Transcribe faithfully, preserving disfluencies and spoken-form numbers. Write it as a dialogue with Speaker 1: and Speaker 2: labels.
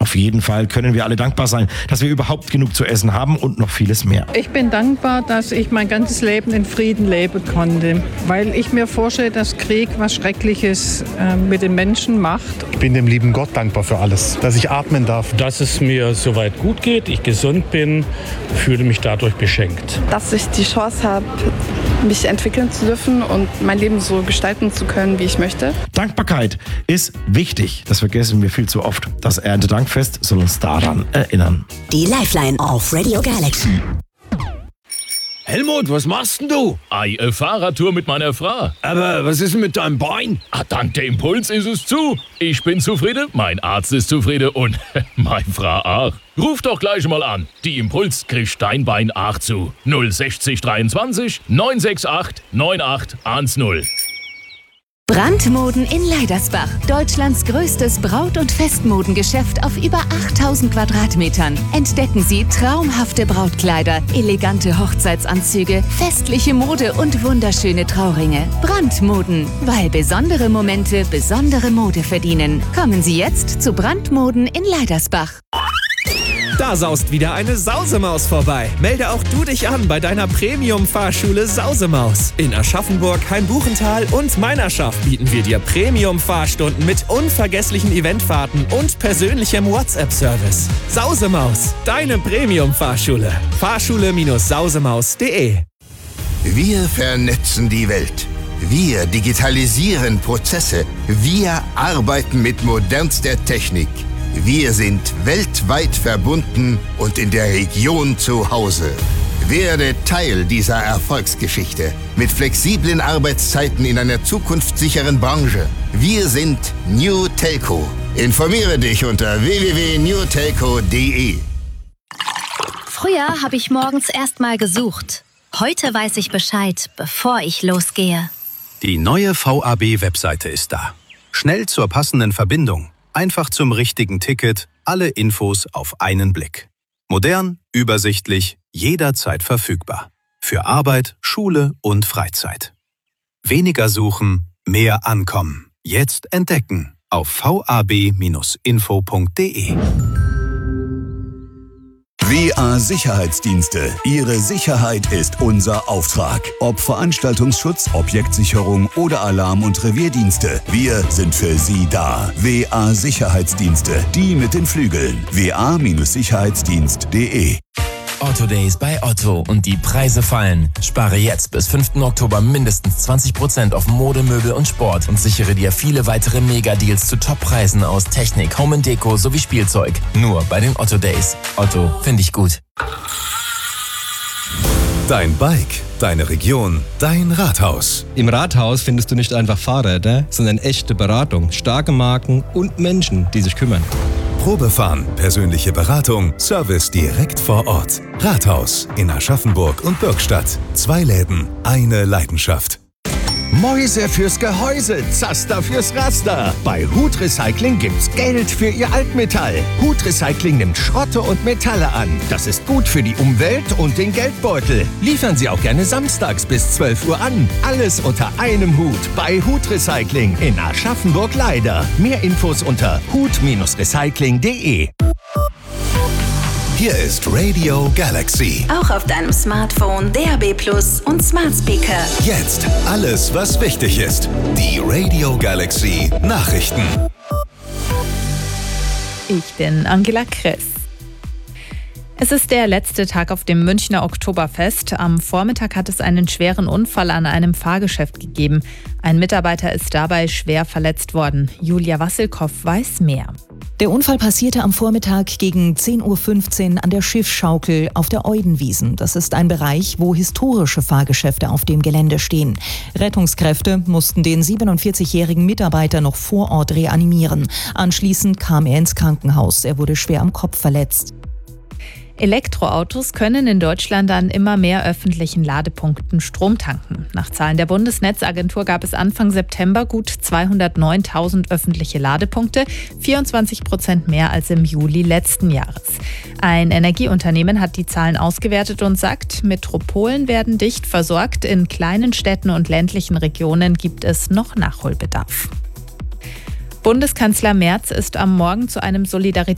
Speaker 1: Auf jeden Fall können wir alle dankbar sein, dass wir überhaupt genug zu essen haben und noch vieles mehr.
Speaker 2: Ich bin dankbar, dass ich mein ganzes Leben in Frieden leben konnte, weil ich mir vorstelle, dass Krieg was Schreckliches äh, mit den Menschen macht.
Speaker 3: Ich bin dem lieben Gott dankbar für alles, dass ich atmen darf.
Speaker 4: Dass es mir soweit gut geht, ich gesund bin, fühle mich dadurch beschenkt.
Speaker 5: Dass ich die Chance habe, mich entwickeln zu dürfen und mein Leben so gestalten zu können, wie ich möchte.
Speaker 1: Dankbarkeit ist wichtig. Das vergessen wir viel zu oft. Das Erntedankfest soll uns daran erinnern.
Speaker 6: Die Lifeline auf Radio Galaxy.
Speaker 7: Helmut, was machst denn du?
Speaker 8: Ei, eine Fahrradtour mit meiner Frau.
Speaker 7: Aber was ist denn mit deinem Bein?
Speaker 8: Ah, dank der Impuls ist es zu. Ich bin zufrieden, mein Arzt ist zufrieden und meine Frau auch. Ruf doch gleich mal an. Die Impuls kriegt dein Bein auch zu. null sechzig dreiundzwanzig neun sechs acht neun acht eins null.
Speaker 9: Brandmoden in Leidersbach. Deutschlands größtes Braut- und Festmodengeschäft auf über achttausend Quadratmetern. Entdecken Sie traumhafte Brautkleider, elegante Hochzeitsanzüge, festliche Mode und wunderschöne Trauringe. Brandmoden, weil besondere Momente besondere Mode verdienen. Kommen Sie jetzt zu Brandmoden in Leidersbach.
Speaker 10: Da saust wieder eine Sausemaus vorbei. Melde auch du dich an bei deiner Premium-Fahrschule Sausemaus. In Aschaffenburg, Heimbuchental und Meinerschaft bieten wir dir Premium-Fahrstunden mit unvergesslichen Eventfahrten und persönlichem WhatsApp-Service. Sausemaus, deine Premium-Fahrschule. Fahrschule Sausemaus punkt de.
Speaker 11: Wir vernetzen die Welt. Wir digitalisieren Prozesse. Wir arbeiten mit modernster Technik. Wir sind weltweit verbunden und in der Region zu Hause. Werde Teil dieser Erfolgsgeschichte mit flexiblen Arbeitszeiten in einer zukunftssicheren Branche. Wir sind New Telco. Informiere dich unter w w w punkt new telco punkt de.
Speaker 12: Früher habe ich morgens erst mal gesucht. Heute weiß ich Bescheid, bevor ich losgehe.
Speaker 13: Die neue V A B-Webseite ist da. Schnell zur passenden Verbindung. Einfach zum richtigen Ticket, alle Infos auf einen Blick. Modern, übersichtlich, jederzeit verfügbar. Für Arbeit, Schule und Freizeit. Weniger suchen, mehr ankommen. Jetzt entdecken auf v a b Bindestrich info punkt de.
Speaker 14: W A Sicherheitsdienste. Ihre Sicherheit ist unser Auftrag. Ob Veranstaltungsschutz, Objektsicherung oder Alarm- und Revierdienste. Wir sind für Sie da. W A Sicherheitsdienste. Die mit den Flügeln. w a Sicherheitsdienst punkt de.
Speaker 15: Otto Days bei Otto und die Preise fallen. Spare jetzt bis fünften Oktober mindestens zwanzig Prozent auf Mode, Möbel und Sport und sichere dir viele weitere Mega-Deals zu Top-Preisen aus Technik, Home und Deko sowie Spielzeug. Nur bei den Otto Days. Otto, finde ich gut.
Speaker 16: Dein Bike, deine Region, dein Rathaus.
Speaker 17: Im Rathaus findest du nicht einfach Fahrräder, sondern echte Beratung, starke Marken und Menschen, die sich kümmern.
Speaker 16: Probefahren, persönliche Beratung, Service direkt vor Ort. Rathaus in Aschaffenburg und Bürgstadt. Zwei Läden, eine Leidenschaft.
Speaker 18: Mäuse fürs Gehäuse, Zaster fürs Raster. Bei Hut Recycling gibt's Geld für Ihr Altmetall. Hut Recycling nimmt Schrotte und Metalle an. Das ist gut für die Umwelt und den Geldbeutel. Liefern Sie auch gerne samstags bis zwölf Uhr an. Alles unter einem Hut bei Hut Recycling in Aschaffenburg-Leider. Mehr Infos unter hut Recycling punkt de.
Speaker 16: Hier ist Radio Galaxy.
Speaker 6: Auch auf deinem Smartphone, D A B Plus und Smart Speaker.
Speaker 16: Jetzt alles, was wichtig ist. Die Radio Galaxy Nachrichten.
Speaker 19: Ich bin Angela Kress. Es ist der letzte Tag auf dem Münchner Oktoberfest. Am Vormittag hat es einen schweren Unfall an einem Fahrgeschäft gegeben. Ein Mitarbeiter ist dabei schwer verletzt worden. Julia Wassilkow weiß mehr.
Speaker 20: Der Unfall passierte am Vormittag gegen zehn Uhr fünfzehn an der Schiffschaukel auf der Eudenwiesen. Das ist ein Bereich, wo historische Fahrgeschäfte auf dem Gelände stehen. Rettungskräfte mussten den siebenundvierzigjährigen Mitarbeiter noch vor Ort reanimieren. Anschließend kam er ins Krankenhaus. Er wurde schwer am Kopf verletzt.
Speaker 19: Elektroautos können in Deutschland an immer mehr öffentlichen Ladepunkten Strom tanken. Nach Zahlen der Bundesnetzagentur gab es Anfang September gut zweihundertneuntausend öffentliche Ladepunkte, vierundzwanzig Prozent mehr als im Juli letzten Jahres. Ein Energieunternehmen hat die Zahlen ausgewertet und sagt, Metropolen werden dicht versorgt, in kleinen Städten und ländlichen Regionen gibt es noch Nachholbedarf. Bundeskanzler Merz ist am Morgen zu einem Solidaritäts